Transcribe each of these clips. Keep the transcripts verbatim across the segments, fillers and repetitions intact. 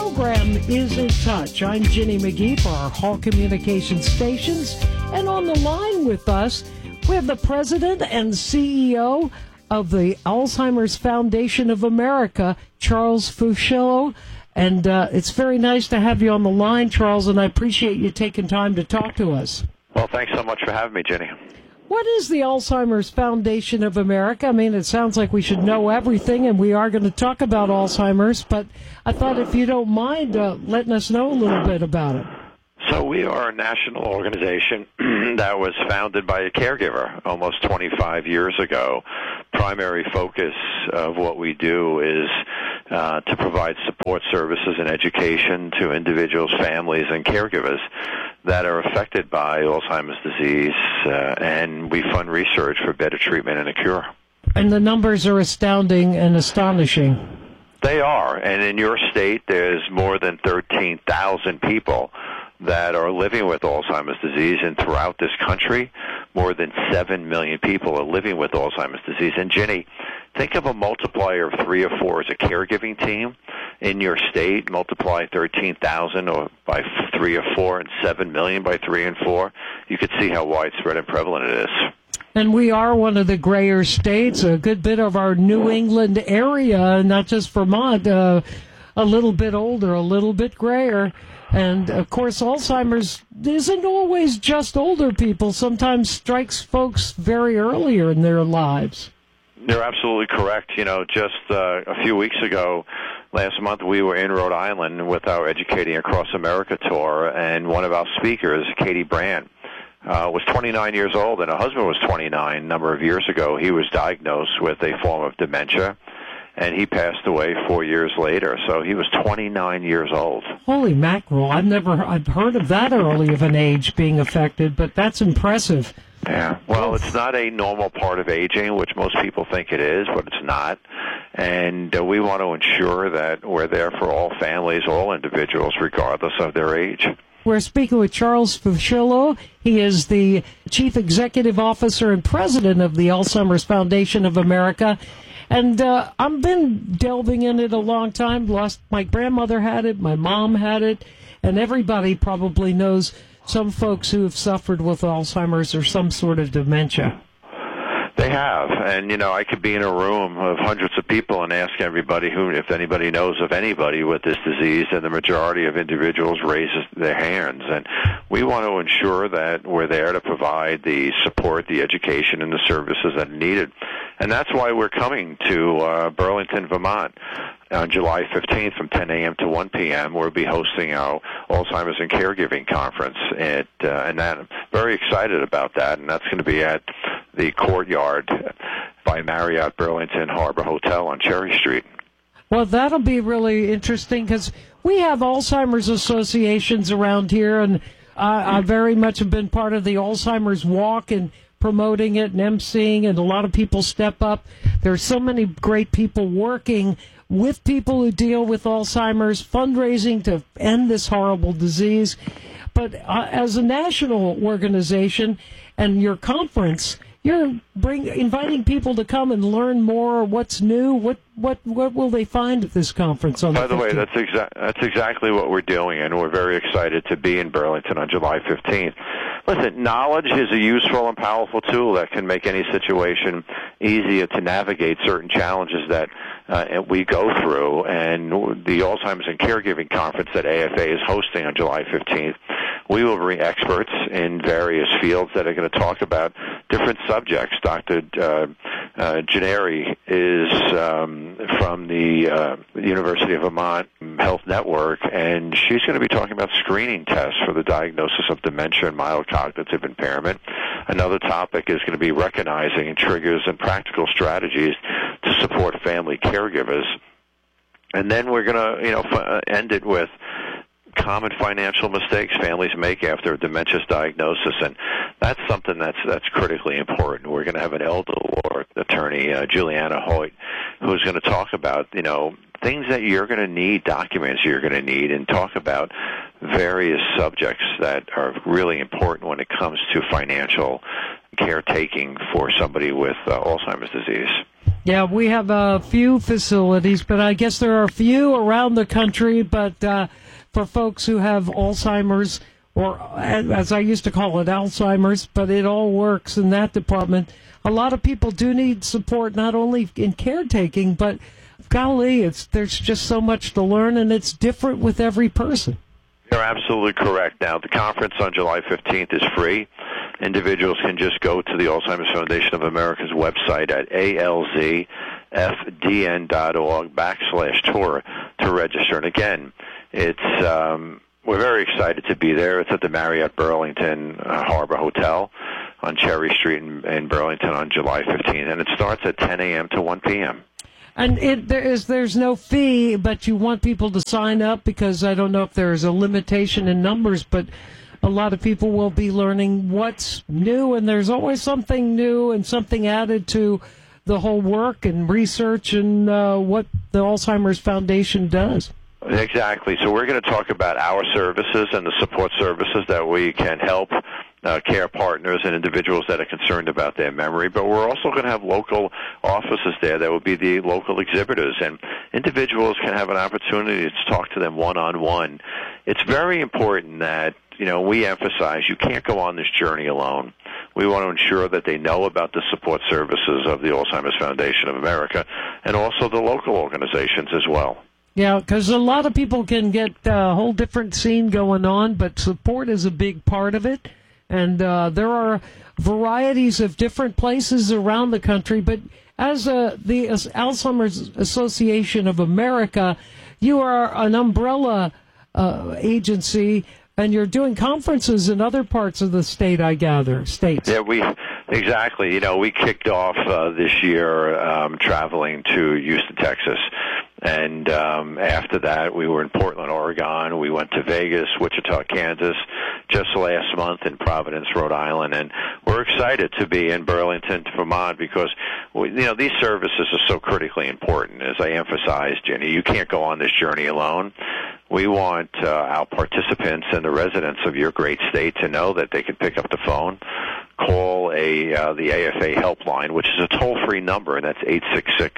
program is In Touch. I'm Ginny McGee for our Hall Communications Stations. And on the line with us, we have the president and C E O of the Alzheimer's Foundation of America, Charles Fuschillo. And uh, it's very nice to have you on the line, Charles, and I appreciate you taking time to talk to us. Well, thanks so much for having me, Ginny. What is the Alzheimer's Foundation of America? I mean, it sounds like we should know everything, and we are going to talk about Alzheimer's, but I thought if you don't mind uh, letting us know a little bit about it. So we are a national organization that was founded by a caregiver almost twenty-five years ago. Primary focus of what we do is uh, to provide support services and education to individuals, families, and caregivers that are affected by Alzheimer's disease, uh, and we fund research for better treatment and a cure. And the numbers are astounding and astonishing. They are, and in your state, there's more than thirteen thousand people that are living with Alzheimer's disease, and throughout this country, more than seven million people are living with Alzheimer's disease. And Ginny, think of a multiplier of three or four as a caregiving team in your state. Multiply thirteen thousand or by three or four, and seven million by three and four. You could see how widespread and prevalent it is. And we are one of the grayer states, a good bit of our New England area, not just Vermont, uh, a little bit older, a little bit grayer. And, of course, Alzheimer's isn't always just older people. Sometimes strikes folks very earlier in their lives. You're absolutely correct. You know, just uh, a few weeks ago, last month, we were in Rhode Island with our Educating Across America tour, and one of our speakers, Katie Brand, uh, was twenty-nine years old, and her husband was twenty-nine a number of years ago. He was diagnosed with a form of dementia, and he passed away four years later. So he was twenty-nine years old. Holy mackerel. I've never I've heard of that early of an age being affected, but that's impressive. Yeah. Well, it's not a normal part of aging, which most people think it is, but it's not. And uh, we want to ensure that we're there for all families, all individuals, regardless of their age. We're speaking with Charles Fuschillo. He is the Chief Executive Officer and President of the Alzheimer's Foundation of America. And uh, I've been delving in it a long time. Lost my grandmother had it, my mom had it, and everybody probably knows some folks who have suffered with Alzheimer's or some sort of dementia. They have, and you know, I could be in a room of hundreds of people and ask everybody who, if anybody knows of anybody with this disease, and the majority of individuals raise their hands. And we want to ensure that we're there to provide the support, the education, and the services that are needed. And that's why we're coming to uh, Burlington, Vermont, on July fifteenth from ten a.m. to one p.m. We'll be hosting our Alzheimer's and Caregiving Conference, at, uh, and that, I'm very excited about that, and that's going to be at the Courtyard by Marriott Burlington Harbor Hotel on Cherry Street. Well, that'll be really interesting because we have Alzheimer's associations around here, and I, I very much have been part of the Alzheimer's Walk and promoting it and emceeing, and a lot of people step up. There's so many great people working with people who deal with Alzheimer's, fundraising to end this horrible disease. But uh, as a national organization and your conference, you're bring, inviting people to come and learn more. What's new? What what what will they find at this conference on the By the way, fifteenth? that's exa- that's exactly what we're doing, and we're very excited to be in Burlington on July fifteenth. Listen, knowledge is a useful and powerful tool that can make any situation easier to navigate certain challenges that uh, we go through. And the Alzheimer's and Caregiving Conference that A F A is hosting on July fifteenth, we will bring experts in various fields that are going to talk about different subjects. Doctor Uh, uh, Gennari is um, from the uh, University of Vermont Health Network, and she's going to be talking about screening tests for the diagnosis of dementia and mild cognitive impairment. Another topic is going to be recognizing triggers and practical strategies to support family caregivers. And then we're going to, you know, f- end it with common financial mistakes families make after a dementia diagnosis, and that's something that's that's critically important. We're going to have an elder law attorney, uh, Juliana Hoyt, who's going to talk about, you know, things that you're going to need, documents you're going to need, and talk about various subjects that are really important when it comes to financial caretaking for somebody with uh, Alzheimer's disease. Yeah, we have a few facilities, but I guess there are a few around the country. But uh, for folks who have Alzheimer's, or as I used to call it, Alzheimer's, but it all works in that department. A lot of people do need support, not only in caretaking, but golly, it's there's just so much to learn, and it's different with every person. You're absolutely correct. Now, the conference on July fifteenth is free. Individuals can just go to the Alzheimer's Foundation of America's website at A L Z F D N dot org backslash tour to register. And again, it's um, we're very excited to be there. It's at the Marriott Burlington uh, Harbor Hotel on Cherry Street in, in Burlington on July fifteenth, and it starts at ten a.m. to one p.m. And it, there is, there's no fee, but you want people to sign up because I don't know if there's a limitation in numbers, but a lot of people will be learning what's new, and there's always something new and something added to the whole work and research and uh, what the Alzheimer's Foundation does. Exactly. So we're going to talk about our services and the support services that we can help uh, care partners and individuals that are concerned about their memory. But we're also going to have local offices there that will be the local exhibitors, and individuals can have an opportunity to talk to them one-on-one. It's very important that, you know, we emphasize you can't go on this journey alone. We want to ensure that they know about the support services of the Alzheimer's Foundation of America and also the local organizations as well. Yeah, because a lot of people can get a whole different scene going on, but support is a big part of it. And uh, there are varieties of different places around the country. But as uh, the Alzheimer's Association of America, you are an umbrella uh, agency, and you're doing conferences in other parts of the state, I gather, states. Yeah, we exactly. You know, we kicked off uh, this year um, traveling to Houston, Texas. And um, after that, we were in Portland, Oregon. We went to Vegas, Wichita, Kansas, just last month in Providence, Rhode Island. And we're excited to be in Burlington, Vermont, because, we, you know, these services are so critically important. As I emphasized, Jenny, you can't go on this journey alone. We want uh, our participants and the residents of your great state to know that they can pick up the phone, call a uh, the A F A helpline, which is a toll-free number, and that's eight six six,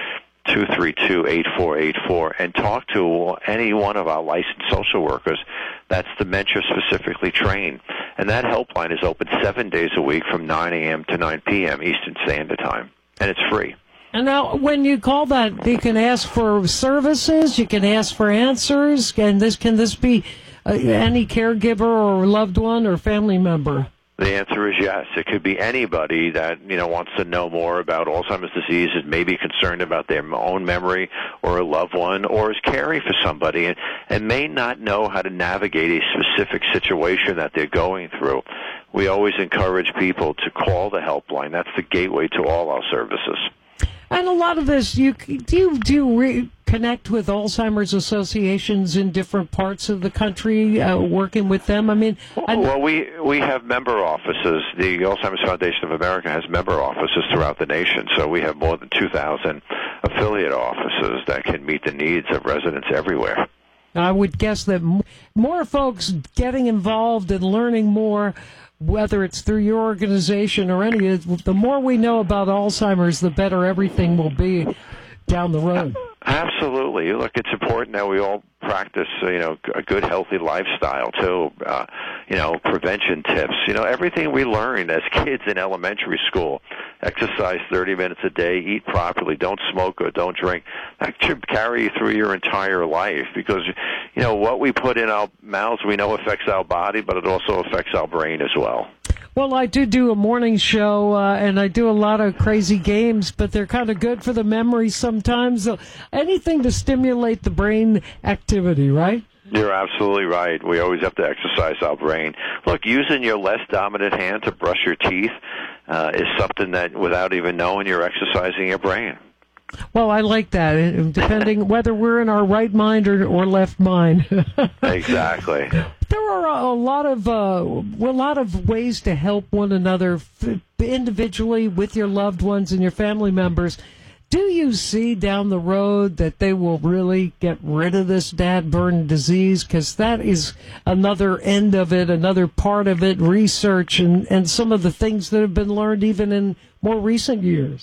two three two, eight four eight four, and talk to any one of our licensed social workers that's dementia-specifically trained. And that helpline is open seven days a week from nine a.m. to nine p.m. Eastern Standard Time, and it's free. And now, when you call that, you can ask for services, you can ask for answers, and this can this be uh, any caregiver or loved one or family member? The answer is yes. It could be anybody that, you know, wants to know more about Alzheimer's disease, is maybe concerned about their own memory or a loved one, or is caring for somebody and, and may not know how to navigate a specific situation that they're going through. We always encourage people to call the helpline. That's the gateway to all our services. And a lot of this, you do you, do you re- connect with Alzheimer's associations in different parts of the country, uh, working with them? I mean, I well, we we have member offices. The Alzheimer's Foundation of America has member offices throughout the nation, so we have more than two thousand affiliate offices that can meet the needs of residents everywhere. I would guess that more folks getting involved and learning more, whether it's through your organization or any, the more we know about Alzheimer's, the better everything will be down the road. Absolutely. Look, it's important that we all practice, you know, a good, healthy lifestyle, too. Uh, you know, prevention tips. You know, everything we learned as kids in elementary school. Exercise thirty minutes a day, eat properly, don't smoke or don't drink. That should carry you through your entire life because, you know, what we put in our mouths we know affects our body, but it also affects our brain as well. Well, I do do a morning show, uh, and I do a lot of crazy games, but they're kind of good for the memory sometimes. So anything to stimulate the brain activity, right? You're absolutely right. We always have to exercise our brain. Look, using your less dominant hand to brush your teeth uh, is something that, without even knowing, you're exercising your brain. Well, I like that, depending whether we're in our right mind or, or left mind. Exactly. There are a lot of uh, a lot of ways to help one another individually with your loved ones and your family members. Do you see down the road that they will really get rid of this dad-burn disease? Because that is another end of it, another part of it, research and, and some of the things that have been learned even in more recent years.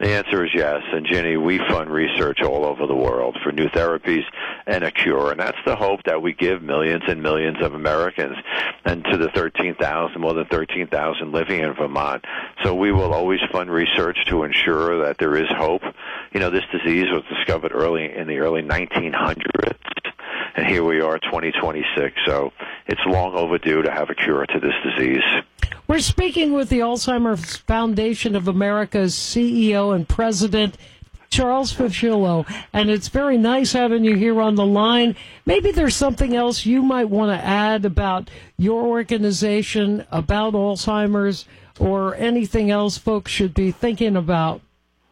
The answer is yes, and Ginny, we fund research all over the world for new therapies and a cure, and that's the hope that we give millions and millions of Americans and to the thirteen thousand, more than thirteen thousand living in Vermont. So we will always fund research to ensure that there is hope. You know, this disease was discovered early in the early nineteen hundreds, and here we are, twenty twenty-six, so it's long overdue to have a cure to this disease. We're speaking with the Alzheimer's Foundation of America's C E O and President, Charles Fischello, and it's very nice having you here on the line. Maybe there's something else you might want to add about your organization, about Alzheimer's, or anything else folks should be thinking about.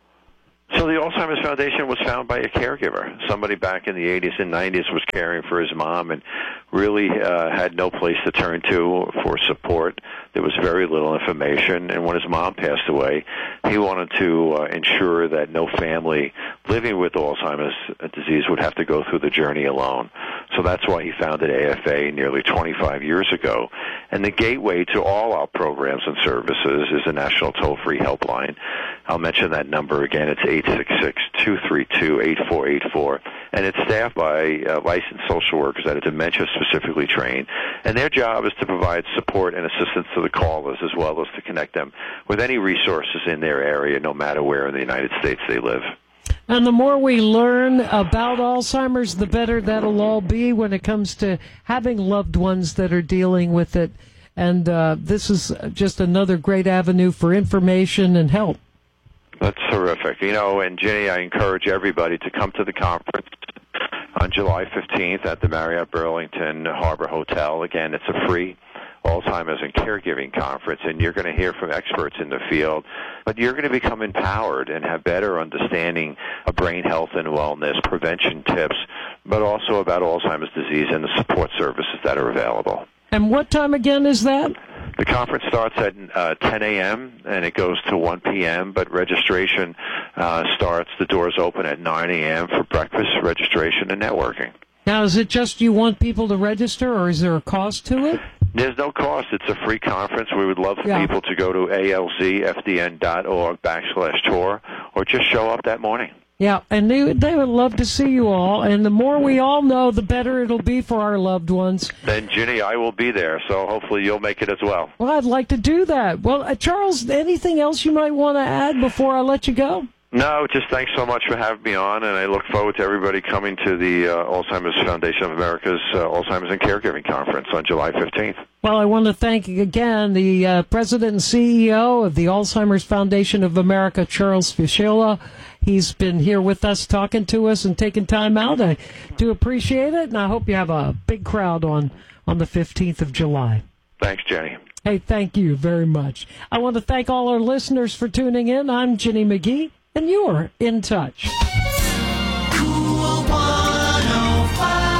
So the Alzheimer's Foundation was founded by a caregiver. Somebody back in the eighties and nineties was caring for his mom and really uh, had no place to turn to for support. There was very little information. And when his mom passed away, he wanted to uh, ensure that no family living with Alzheimer's disease would have to go through the journey alone. So that's why he founded A F A nearly twenty-five years ago. And the gateway to all our programs and services is a national toll-free helpline. I'll mention that number again. It's eight six six, two three two, eight four eight four. And it's staffed by uh, licensed social workers that are dementia-specifically trained. And their job is to provide support and assistance to the callers as well as to connect them with any resources in their area, no matter where in the United States they live. And the more we learn about Alzheimer's, the better that'll all be when it comes to having loved ones that are dealing with it. And uh, this is just another great avenue for information and help. That's terrific. You know, and Ginny, I encourage everybody to come to the conference on July fifteenth at the Marriott Burlington Harbor Hotel. Again, it's a free Alzheimer's and Caregiving Conference, and you're going to hear from experts in the field, but you're going to become empowered and have better understanding of brain health and wellness, prevention tips, but also about Alzheimer's disease and the support services that are available. And what time again is that? The conference starts at uh, ten a.m. and it goes to one p.m., but registration uh, starts, the doors open at nine a.m. for breakfast, registration, and networking. Now, is it just you want people to register, or is there a cost to it? There's no cost. It's a free conference. We would love for yeah. people to go to alzfdn.org backslash tour or just show up that morning. Yeah, and they, they would love to see you all. And the more we all know, the better it'll be for our loved ones. Then, Ginny, I will be there, so hopefully you'll make it as well. Well, I'd like to do that. Well, uh, Charles, anything else you might want to add before I let you go? No, just thanks so much for having me on, and I look forward to everybody coming to the uh, Alzheimer's Foundation of America's uh, Alzheimer's and Caregiving Conference on July fifteenth. Well, I want to thank again the uh, President and C E O of the Alzheimer's Foundation of America, Charles Fischello. He's been here with us, talking to us, and taking time out. I do appreciate it, and I hope you have a big crowd on, on the fifteenth of July. Thanks, Jenny. Hey, thank you very much. I want to thank all our listeners for tuning in. I'm Ginny McGee. And you're in touch. Cool one oh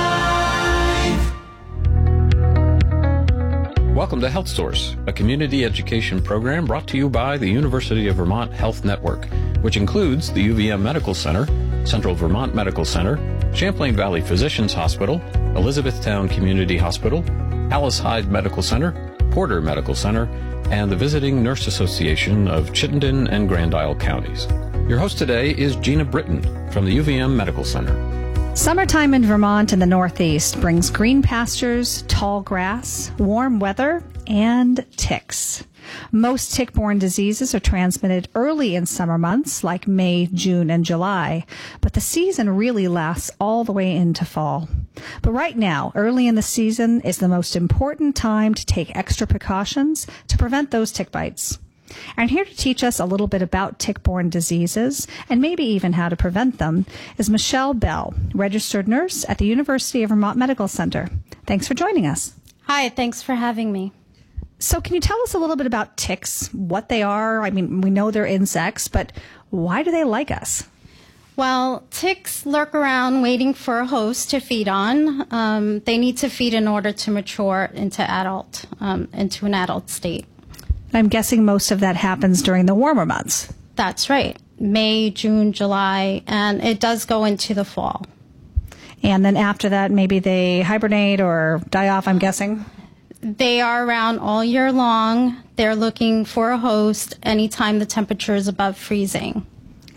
five. Welcome to Health Source, a community education program brought to you by the University of Vermont Health Network, which includes the U V M Medical Center, Central Vermont Medical Center, Champlain Valley Physicians Hospital, Elizabethtown Community Hospital, Alice Hyde Medical Center, Porter Medical Center, and the Visiting Nurse Association of Chittenden and Grand Isle Counties. Your host today is Gina Britton from the U V M Medical Center. Summertime in Vermont and the Northeast brings green pastures, tall grass, warm weather, and ticks. Most tick-borne diseases are transmitted early in summer months like May, June, and July, but the season really lasts all the way into fall. But right now, early in the season is the most important time to take extra precautions to prevent those tick bites. And here to teach us a little bit about tick-borne diseases and maybe even how to prevent them is Michelle Bell, registered nurse at the University of Vermont Medical Center. Thanks for joining us. Hi, thanks for having me. So can you tell us a little bit about ticks, what they are? I mean, we know they're insects, but why do they like us? Well, ticks lurk around waiting for a host to feed on. Um, they need to feed in order to mature into adult, um, into an adult state. I'm guessing most of that happens during the warmer months. That's right. May, June, July, and it does go into the fall. And then after that, maybe they hibernate or die off, I'm guessing? They are around all year long. They're looking for a host anytime the temperature is above freezing.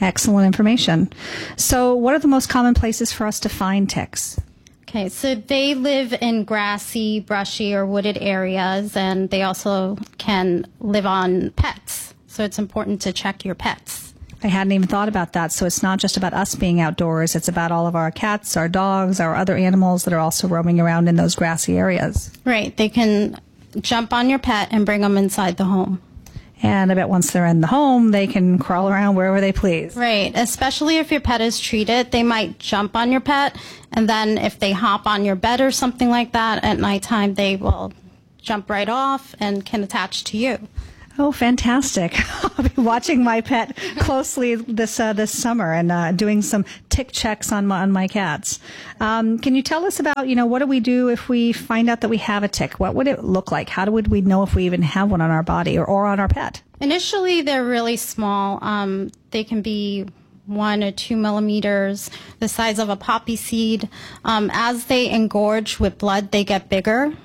Excellent information. So what are the most common places for us to find ticks? Okay, so they live in grassy, brushy, or wooded areas, and they also can live on pets. So it's important to check your pets. I hadn't even thought about that. So it's not just about us being outdoors. It's about all of our cats, our dogs, our other animals that are also roaming around in those grassy areas. Right, they can jump on your pet and bring them inside the home. And I bet once they're in the home, they can crawl around wherever they please. Right, especially if your pet is treated, they might jump on your pet, and then if they hop on your bed or something like that at nighttime, they will jump right off and can attach to you. Oh, fantastic. I'll be watching my pet closely this uh, this summer and uh, doing some tick checks on my, on my cats. Um, can you tell us about, you know, what do we do if we find out that we have a tick? What would it look like? How would we know if we even have one on our body or, or on our pet? Initially, they're really small. Um, they can be one or two millimeters, the size of a poppy seed. Um, as they engorge with blood, they get bigger.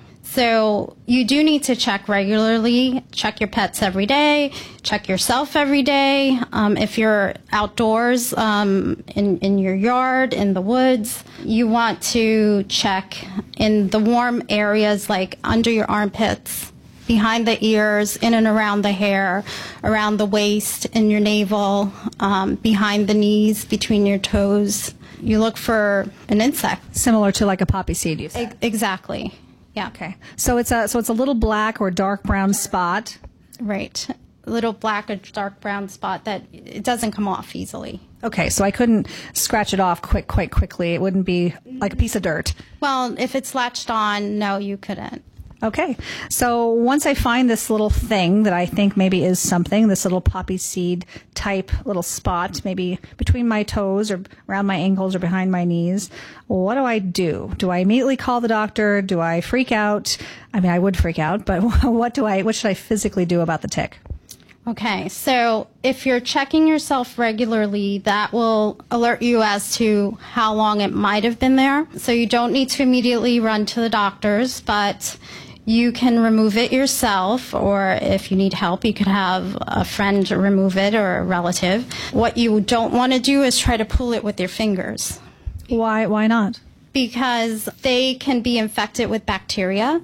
So you do need to check regularly. Check your pets every day. Check yourself every day. Um, if you're outdoors, um, in, in your yard, in the woods, you want to check in the warm areas like under your armpits, behind the ears, in and around the hair, around the waist, in your navel, um, behind the knees, between your toes. You look for an insect. Similar to like a poppy seed, you said. E- exactly. Yeah. Okay. So it's a so it's a little black or dark brown spot. Right. A little black or dark brown spot that it doesn't come off easily. Okay, so I couldn't scratch it off quick, quite quickly. It wouldn't be like a piece of dirt. Well, if it's latched on, no, you couldn't. Okay, so once I find this little thing that I think maybe is something, this little poppy seed type little spot, maybe between my toes or around my ankles or behind my knees, what do I do? Do I immediately call the doctor? Do I freak out? I mean, I would freak out, but what do I? What should I physically do about the tick? Okay, so if you're checking yourself regularly, that will alert you as to how long it might have been there. So you don't need to immediately run to the doctors, but you can remove it yourself, or if you need help, you could have a friend remove it or a relative. What you don't want to do is try to pull it with your fingers. Why? Why not? Because they can be infected with bacteria,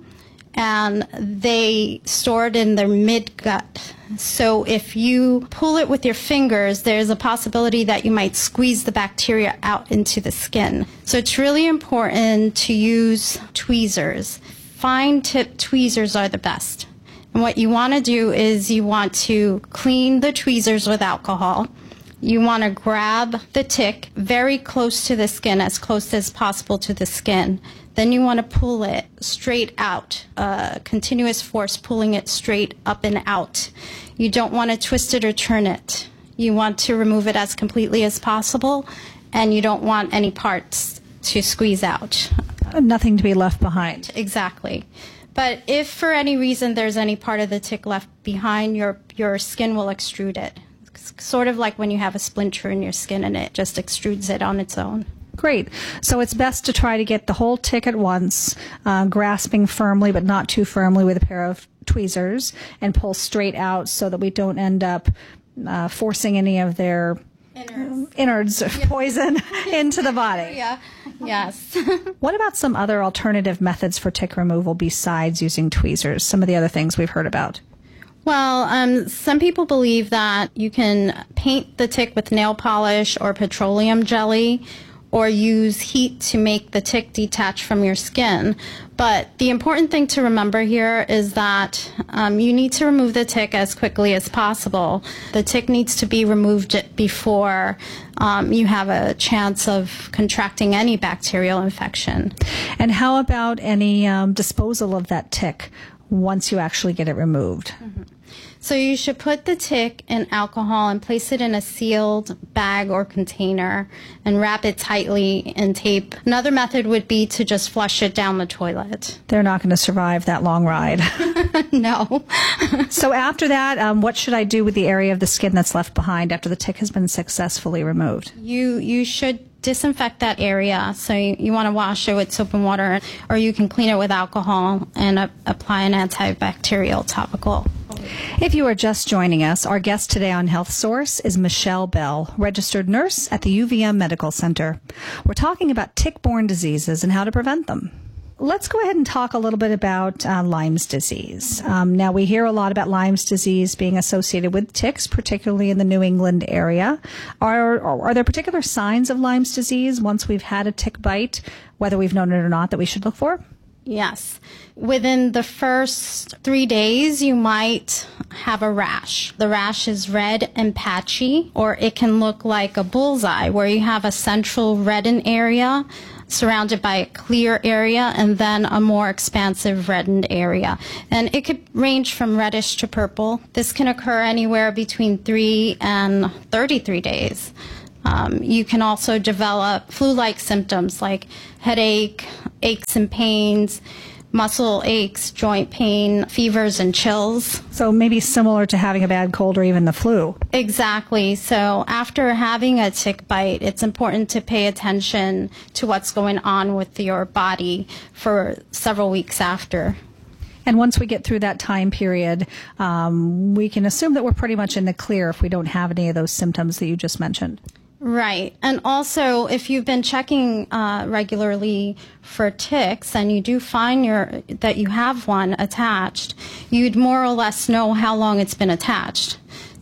and they store it in their midgut. So if you pull it with your fingers, there's a possibility that you might squeeze the bacteria out into the skin. So it's really important to use tweezers. Fine tip tweezers are the best. And what you want to do is you want to clean the tweezers with alcohol. You want to grab the tick very close to the skin, as close as possible to the skin. Then you want to pull it straight out, uh, continuous force, pulling it straight up and out. You don't want to twist it or turn it. You want to remove it as completely as possible, and you don't want any parts to squeeze out. Nothing to be left behind. Exactly. But if for any reason there's any part of the tick left behind, your your skin will extrude it. It's sort of like when you have a splinter in your skin and it just extrudes it on its own. Great. So it's best to try to get the whole tick at once, uh, grasping firmly but not too firmly with a pair of tweezers, and pull straight out so that we don't end up uh, forcing any of their innards, innards of poison into the body. Yeah. Yes. What about some other alternative methods for tick removal besides using tweezers? Some of the other things we've heard about. Well, um, some people believe that you can paint the tick with nail polish or petroleum jelly, or use heat to make the tick detach from your skin. But the important thing to remember here is that um, you need to remove the tick as quickly as possible. The tick needs to be removed before um, you have a chance of contracting any bacterial infection. And how about any um, disposal of that tick once you actually get it removed? Mm-hmm. So you should put the tick in alcohol and place it in a sealed bag or container and wrap it tightly in tape. Another method would be to just flush it down the toilet. They're not going to survive that long ride. No. So after that, um, what should I do with the area of the skin that's left behind after the tick has been successfully removed? You, you should disinfect that area. So you, you want to wash it with soap and water, or you can clean it with alcohol and uh, apply an antibacterial topical. If you are just joining us, our guest today on Health Source is Michelle Bell, registered nurse at the U V M Medical Center. We're talking about tick-borne diseases and how to prevent them. Let's go ahead and talk a little bit about uh, Lyme's disease. Um, now, we hear a lot about Lyme's disease being associated with ticks, particularly in the New England area. Are, are there particular signs of Lyme's disease once we've had a tick bite, whether we've known it or not, that we should look for? Yes. Within the first three days, you might have a rash. The rash is red and patchy, or it can look like a bullseye where you have a central reddened area surrounded by a clear area and then a more expansive reddened area. And it could range from reddish to purple. This can occur anywhere between three and thirty-three days. Um, you can also develop flu-like symptoms like headache, aches and pains, muscle aches, joint pain, fevers, and chills. So maybe similar to having a bad cold or even the flu. Exactly. So after having a tick bite, it's important to pay attention to what's going on with your body for several weeks after. And once we get through that time period, um, we can assume that we're pretty much in the clear if we don't have any of those symptoms that you just mentioned. Right. And also, if you've been checking uh, regularly for ticks and you do find your, that you have one attached, you'd more or less know how long it's been attached.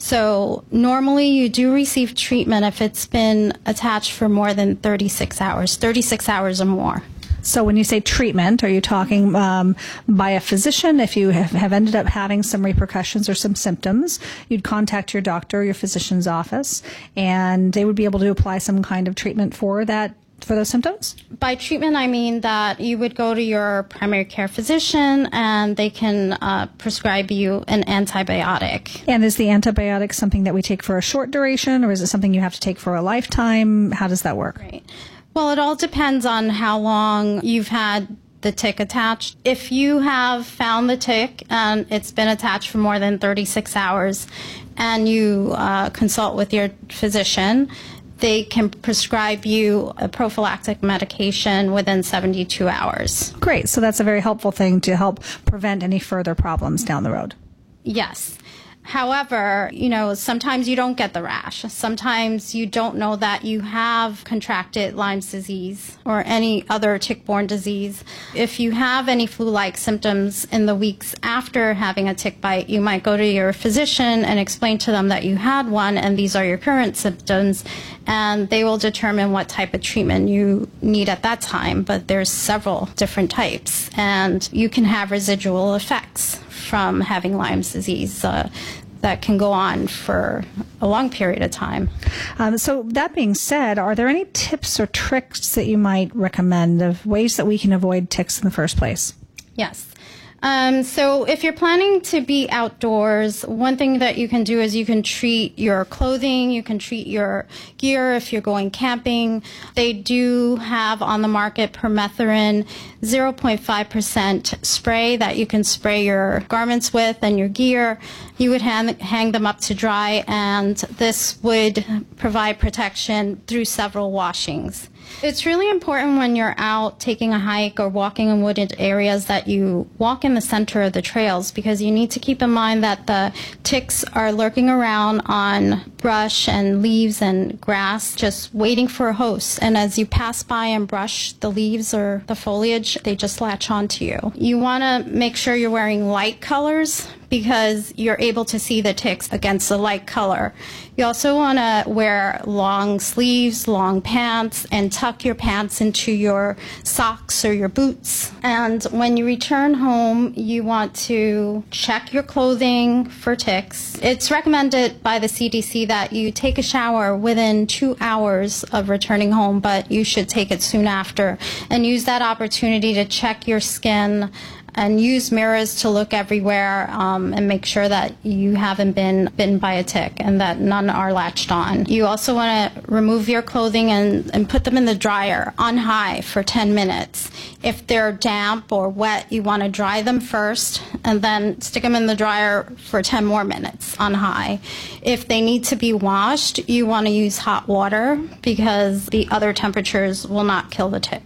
So normally you do receive treatment if it's been attached for more than thirty-six hours, thirty-six hours or more. So when you say treatment, are you talking um, by a physician? If you have, have ended up having some repercussions or some symptoms, you'd contact your doctor or your physician's office, and they would be able to apply some kind of treatment for that, for those symptoms? By treatment, I mean that you would go to your primary care physician and they can uh, prescribe you an antibiotic. And is the antibiotic something that we take for a short duration, or is it something you have to take for a lifetime? How does that work? Right. Well, it all depends on how long you've had the tick attached. If you have found the tick and it's been attached for more than thirty-six hours and you uh, consult with your physician, they can prescribe you a prophylactic medication within seventy-two hours. Great. So that's a very helpful thing to help prevent any further problems down the road. Yes. However, you know, sometimes you don't get the rash. Sometimes you don't know that you have contracted Lyme's disease or any other tick-borne disease. If you have any flu-like symptoms in the weeks after having a tick bite, you might go to your physician and explain to them that you had one and these are your current symptoms, and they will determine what type of treatment you need at that time. But there's several different types, and you can have residual effects from having Lyme's disease uh, that can go on for a long period of time. Um, so that being said, are there any tips or tricks that you might recommend of ways that we can avoid ticks in the first place? Yes. Um, so if you're planning to be outdoors, one thing that you can do is you can treat your clothing, you can treat your gear if you're going camping. They do have on the market permethrin zero point five percent spray that you can spray your garments with and your gear. You would hang, hang them up to dry, and this would provide protection through several washings. It's really important when you're out taking a hike or walking in wooded areas that you walk in the center of the trails, because you need to keep in mind that the ticks are lurking around on brush and leaves and grass, just waiting for a host. And as you pass by and brush the leaves or the foliage, they just latch onto you. You want to make sure you're wearing light colors, because you're able to see the ticks against the light color. You also want to wear long sleeves, long pants, and tuck your pants into your socks or your boots. And when you return home, you want to check your clothing for ticks. It's recommended by the C D C that you take a shower within two hours of returning home, but you should take it soon after, and use that opportunity to check your skin and use mirrors to look everywhere um, and make sure that you haven't been bitten by a tick and that none are latched on. You also want to remove your clothing and, and put them in the dryer on high for ten minutes. If they're damp or wet, you want to dry them first and then stick them in the dryer for ten more minutes on high. If they need to be washed, you want to use hot water, because the other temperatures will not kill the ticks.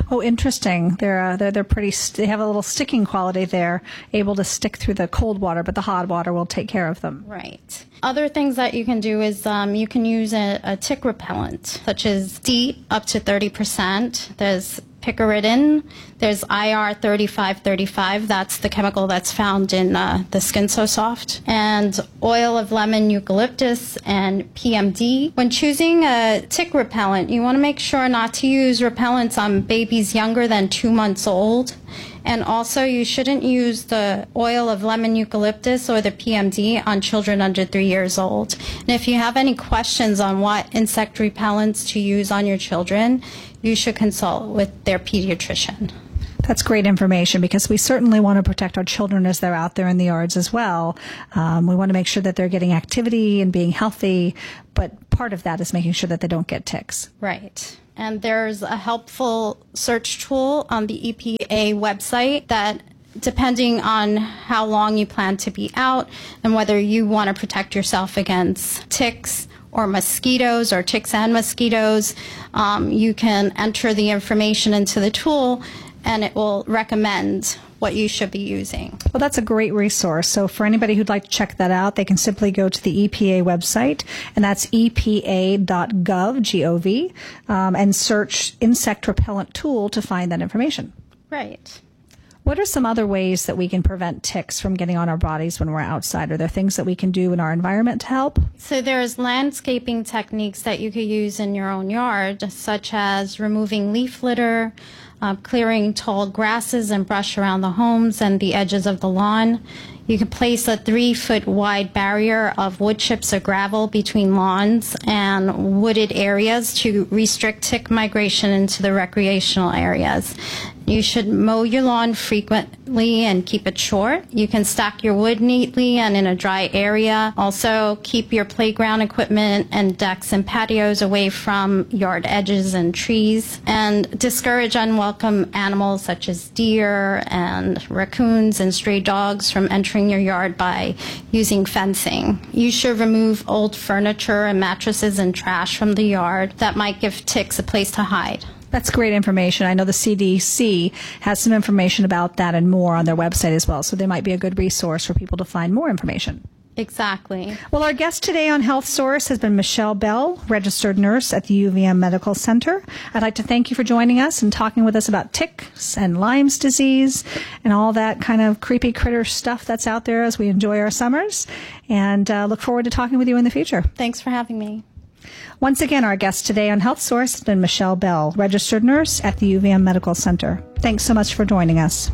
Oh, interesting. They're uh, they're they're pretty. St- they have a little sticking quality there, able to stick through the cold water, but the hot water will take care of them. Right. Other things that you can do is um, you can use a, a tick repellent, such as DEET up to thirty percent. There's picaridin. There's I R thirty-five thirty-five. That's the chemical that's found in uh, the Skin So Soft. And oil of lemon eucalyptus and P M D. When choosing a tick repellent, you want to make sure not to use repellents on babies younger than two months old. And also, you shouldn't use the oil of lemon eucalyptus or the P M D on children under three years old. And if you have any questions on what insect repellents to use on your children, you should consult with their pediatrician. That's great information because we certainly want to protect our children as they're out there in the yards as well. Um, we want to make sure that they're getting activity and being healthy, but part of that is making sure that they don't get ticks. Right. And there's a helpful search tool on the E P A website that, depending on how long you plan to be out and whether you want to protect yourself against ticks or mosquitoes or ticks and mosquitoes, um, you can enter the information into the tool and it will recommend what you should be using. Well, that's a great resource. So for anybody who'd like to check that out, they can simply go to the E P A website, and that's E P A dot gov, G O V, um, and search insect repellent tool to find that information. Right. What are some other ways that we can prevent ticks from getting on our bodies when we're outside? Are there things that we can do in our environment to help? So there's landscaping techniques that you could use in your own yard, such as removing leaf litter, uh, clearing tall grasses and brush around the homes and the edges of the lawn. You can place a three-foot wide barrier of wood chips or gravel between lawns and wooded areas to restrict tick migration into the recreational areas. You should mow your lawn frequently and keep it short. You can stack your wood neatly and in a dry area. Also, keep your playground equipment and decks and patios away from yard edges and trees. And discourage unwelcome animals such as deer and raccoons and stray dogs from entering your yard by using fencing. You should remove old furniture and mattresses and trash from the yard that might give ticks a place to hide. That's great information. I know the C D C has some information about that and more on their website as well, so they might be a good resource for people to find more information. Exactly. Well, our guest today on Health Source has been Michelle Bell, registered nurse at the U V M Medical Center. I'd like to thank you for joining us and talking with us about ticks and Lyme's disease and all that kind of creepy critter stuff that's out there as we enjoy our summers. And uh, look forward to talking with you in the future. Thanks for having me. Once again, our guest today on Health Source has been Michelle Bell, registered nurse at the U V M Medical Center. Thanks so much for joining us.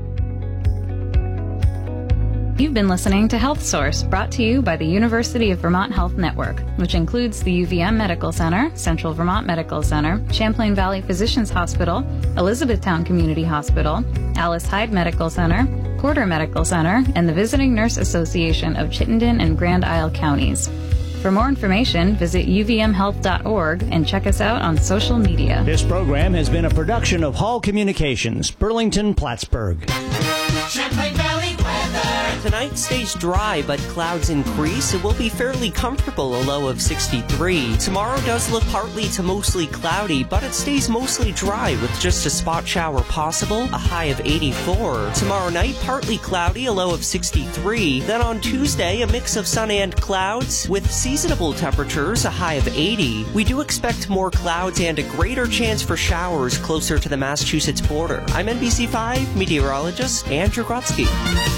You've been listening to Health Source, brought to you by the University of Vermont Health Network, which includes the U V M Medical Center, Central Vermont Medical Center, Champlain Valley Physicians Hospital, Elizabethtown Community Hospital, Alice Hyde Medical Center, Porter Medical Center, and the Visiting Nurse Association of Chittenden and Grand Isle Counties. For more information, visit U V M health dot org and check us out on social media. This program has been a production of Hall Communications, Burlington, Plattsburgh. Champlain Valley weather. Tonight stays dry, but clouds increase. It will be fairly comfortable, a low of sixty-three. Tomorrow does look partly to mostly cloudy, but it stays mostly dry with just a spot shower possible, a high of eighty-four. Tomorrow night, partly cloudy, a low of sixty-three. Then on Tuesday, a mix of sun and clouds with seasonable temperatures, a high of eighty. We do expect more clouds and a greater chance for showers closer to the Massachusetts border. I'm N B C five meteorologist Andrew Grotzky.